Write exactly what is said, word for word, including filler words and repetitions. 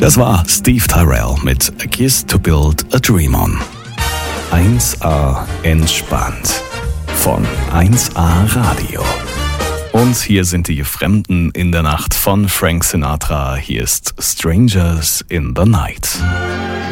Das war Steve Tyrell mit A Kiss to Build a Dream On. eins A entspannt von eins A Radio. Und hier sind die Fremden in der Nacht von Frank Sinatra. Hier ist Strangers in the Night.